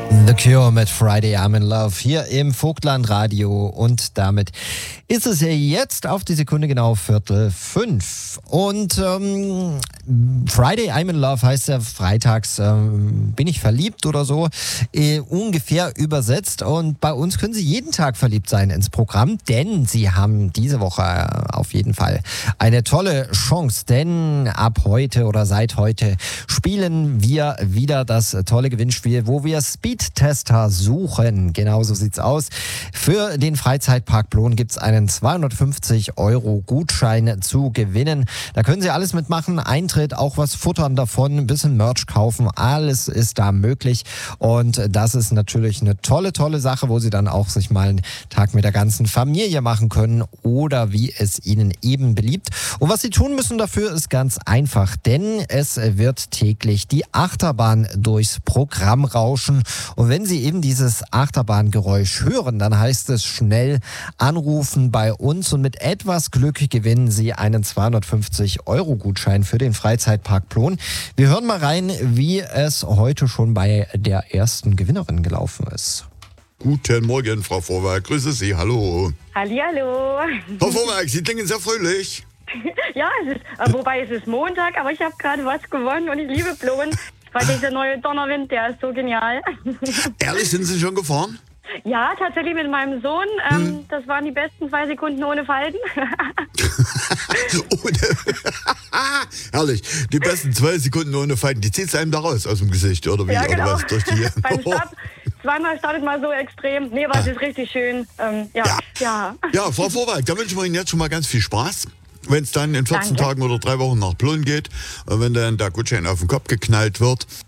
The Cure mit Friday I'm in Love hier im Vogtland-Radio und damit ist es ja jetzt auf die Sekunde genau 4:45 und Friday I'm in Love heißt ja freitags bin ich verliebt oder so, ungefähr übersetzt, und bei uns können Sie jeden Tag verliebt sein ins Programm, denn Sie haben diese Woche auf jeden Fall eine tolle Chance, denn ab heute oder seit heute spielen wir wieder das tolle Gewinnspiel, wo wir Speedtester suchen. Genauso sieht's aus. Für den Freizeitpark Plon gibt's einen 250 € Gutschein zu gewinnen. Da können Sie alles mitmachen. Eintritt, auch was futtern davon, ein bisschen Merch kaufen. Alles ist da möglich. Und das ist natürlich eine tolle, tolle Sache, wo Sie dann auch sich mal einen Tag mit der ganzen Familie machen können oder wie es Ihnen eben beliebt. Und was Sie tun müssen dafür ist ganz einfach, denn es wird täglich die Achterbahn durchs Programm rauschen. Und wenn Sie eben dieses Achterbahngeräusch hören, dann heißt es schnell anrufen bei uns und mit etwas Glück gewinnen Sie einen 250 € Gutschein für den Freizeitpark Plon. Wir hören mal rein, wie es heute schon bei der ersten Gewinnerin gelaufen ist. Guten Morgen, Frau Vorwerk. Grüße Sie. Hallo. Hallihallo. Frau Vorwerk, Sie klingen sehr fröhlich. Ja, wobei es ist Montag, aber ich habe gerade was gewonnen und ich liebe Plon, weil dieser neue Donnerwind, der ist so genial. Ehrlich, sind Sie schon gefahren? Ja, tatsächlich mit meinem Sohn. Das waren die besten 2 Sekunden ohne Falten. Herrlich. Die besten 2 Sekunden ohne Falten. Die zieht es einem da raus aus dem Gesicht, oder wie? Ja, genau. Oder was? Durch die... Beim Start, zweimal startet mal so extrem. Nee, aber es ist richtig schön. Ja. Ja, Frau Vorwerk, da wünschen wir Ihnen jetzt schon mal ganz viel Spaß. Wenn es dann in 14 Danke. Tagen oder 3 Wochen nach Plön geht, wenn dann der Gutschein auf den Kopf geknallt wird,